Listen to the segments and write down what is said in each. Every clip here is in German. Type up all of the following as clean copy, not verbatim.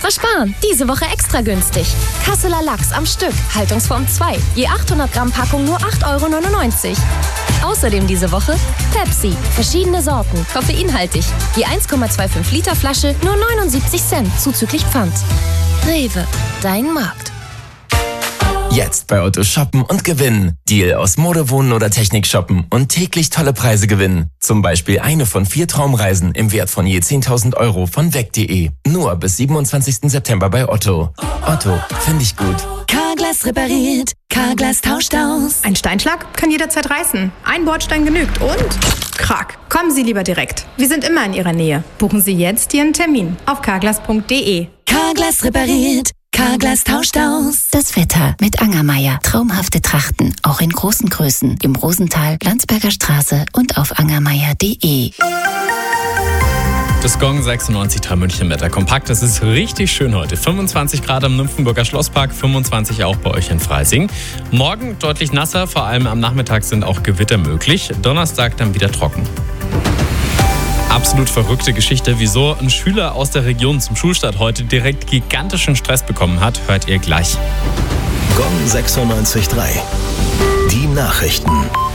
Woche sparen. Diese Woche extra günstig. Kasseler Lachs am Stück. Haltungsform 2. Je 800 Gramm Packung nur 8,99 €. Außerdem diese Woche Pepsi. Verschiedene Sorten. Koffeinhaltig. Je 1,25 Liter Flasche nur 79 Cent. Zuzüglich Pfand. Rewe. Dein Markt. Jetzt bei Otto shoppen und gewinnen. Deal aus Mode, Wohnen oder Technik shoppen und täglich tolle Preise gewinnen. Zum Beispiel eine von 4 Traumreisen im Wert von je 10.000 € von weg.de. Nur bis 27. September bei Otto. Otto, finde ich gut. Carglass repariert, Carglass tauscht aus. Ein Steinschlag kann jederzeit reißen. Ein Bordstein genügt und Krack. Kommen Sie lieber direkt. Wir sind immer in Ihrer Nähe. Buchen Sie jetzt Ihren Termin auf carglass.de. Carglass repariert, Carglass tauscht aus. Das Wetter mit Angermeier. Traumhafte Trachten, auch in großen Größen. Im Rosental, Landsberger Straße und auf angermeier.de. Das Gong 96.3 München Wetter kompakt. Das ist richtig schön heute. 25 Grad am Nymphenburger Schlosspark, 25 auch bei euch in Freising. Morgen deutlich nasser, vor allem am Nachmittag sind auch Gewitter möglich. Donnerstag dann wieder trocken. Absolut verrückte Geschichte, wieso ein Schüler aus der Region zum Schulstart heute direkt gigantischen Stress bekommen hat, hört ihr gleich. Gong 96.3. Die Nachrichten.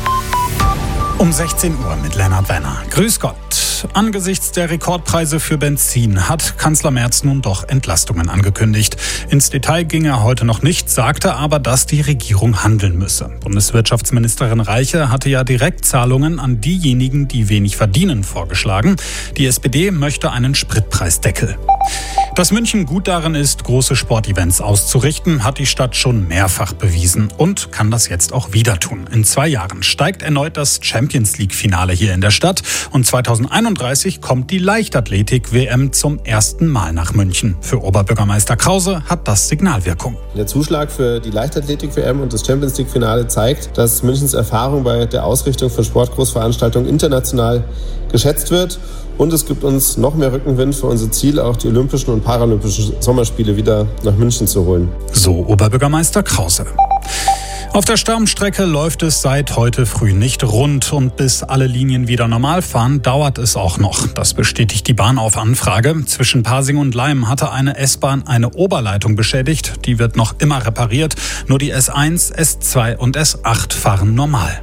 Um 16 Uhr mit Lennart Wenner. Grüß Gott. Angesichts der Rekordpreise für Benzin hat Kanzler Merz nun doch Entlastungen angekündigt. Ins Detail ging er heute noch nicht, sagte aber, dass die Regierung handeln müsse. Bundeswirtschaftsministerin Reiche hatte ja Direktzahlungen an diejenigen, die wenig verdienen, vorgeschlagen. Die SPD möchte einen Spritpreisdeckel. Dass München gut darin ist, große Sportevents auszurichten, hat die Stadt schon mehrfach bewiesen und kann das jetzt auch wieder tun. In 2 Jahren steigt erneut das Champions-League-Finale hier in der Stadt und 2031 kommt die Leichtathletik-WM zum ersten Mal nach München. Für Oberbürgermeister Krause hat das Signalwirkung. Der Zuschlag für die Leichtathletik-WM und das Champions-League-Finale zeigt, dass Münchens Erfahrung bei der Ausrichtung von Sportgroßveranstaltungen international geschätzt wird. Und es gibt uns noch mehr Rückenwind für unser Ziel, auch die Olympischen und Paralympischen Sommerspiele wieder nach München zu holen. So Oberbürgermeister Krause. Auf der Stammstrecke läuft es seit heute früh nicht rund und bis alle Linien wieder normal fahren, dauert es auch noch. Das bestätigt die Bahn auf Anfrage. Zwischen Pasing und Leim hatte eine S-Bahn eine Oberleitung beschädigt. Die wird noch immer repariert. Nur die S1, S2 und S8 fahren normal.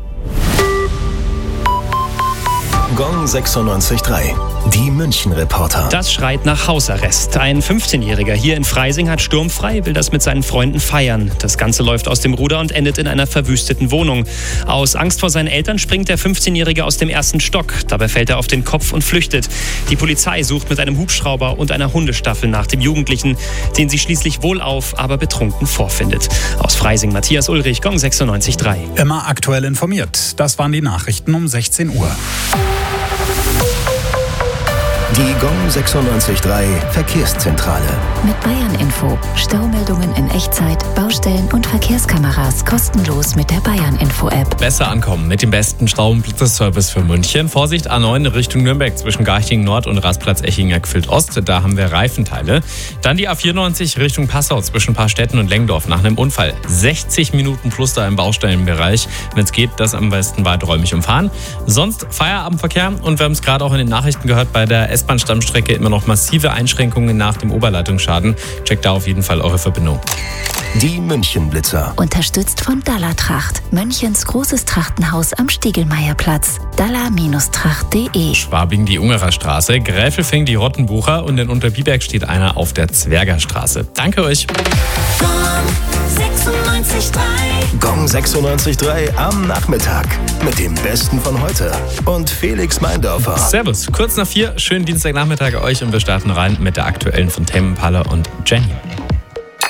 Gong 96.3. Die München-Reporter. Das schreit nach Hausarrest. Ein 15-Jähriger hier in Freising hat sturmfrei, will das mit seinen Freunden feiern. Das Ganze läuft aus dem Ruder und endet in einer verwüsteten Wohnung. Aus Angst vor seinen Eltern springt der 15-Jährige aus dem 1. Stock. Dabei fällt er auf den Kopf und flüchtet. Die Polizei sucht mit einem Hubschrauber und einer Hundestaffel nach dem Jugendlichen, den sie schließlich wohlauf, aber betrunken vorfindet. Aus Freising Matthias Ulrich, Gong 96.3. Immer aktuell informiert. Das waren die Nachrichten um 16 Uhr. Die Gong 96.3 Verkehrszentrale. Mit Bayern Info. Staumeldungen in Echtzeit, Baustellen und Verkehrskameras kostenlos mit der Bayern Info App. Besser ankommen mit dem besten Stau- und Blitzerservice für München. Vorsicht, A9 Richtung Nürnberg zwischen Garching Nord und Rastplatz-Eching-Eckfeld Ost. Da haben wir Reifenteile. Dann die A94 Richtung Passau zwischen Paarstetten und Lengdorf nach einem Unfall. 60 Minuten plus da im Baustellenbereich. Wenn es geht, das am besten weiträumig umfahren. Sonst Feierabendverkehr und wir haben es gerade auch in den Nachrichten gehört, bei der S-Bahn-Stammstrecke immer noch massive Einschränkungen nach dem Oberleitungsschaden. Checkt da auf jeden Fall eure Verbindung. Die München-Blitzer. Unterstützt von Dalla-Tracht. Münchens großes Trachtenhaus am Stiegelmeierplatz. dalla-tracht.de. Schwabing die Ungerer Straße, Gräfelfing die Rottenbucher und in Unterbiberg steht einer auf der Zwergerstraße. Danke euch. Gong 96.3 am Nachmittag. Mit dem Besten von heute. Und Felix Meindorfer. Servus, kurz nach 4. Schönen Dienstagnachmittag euch und wir starten rein mit der aktuellen von Tame Impala und Jenny.